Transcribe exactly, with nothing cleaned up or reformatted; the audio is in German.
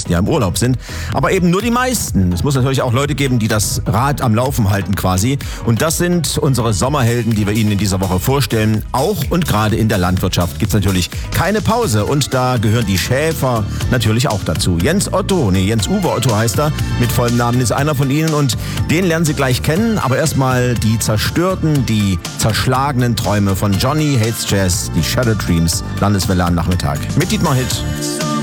meisten ja im Urlaub sind. Aber eben nur die meisten. Es muss natürlich auch Leute geben, die das Rad am Laufen halten quasi. Und das sind unsere Sommerhelden, die wir Ihnen in dieser Woche vorstellen. Auch und gerade in der Landwirtschaft gibt es natürlich keine Pause. Und da gehören die Schäfer natürlich auch dazu. Jens Otto, nee, Jens-Uwe Otto heißt er, mit vollem Namen ist einer von Ihnen. Und den lernen Sie gleich kennen. Aber erstmal die zerstörten, die zerschlagenen Träume von Johnny Hates Jazz, die Shadow Dreams, Landeswelle am Nachmittag. Mit Dietmar Hitt.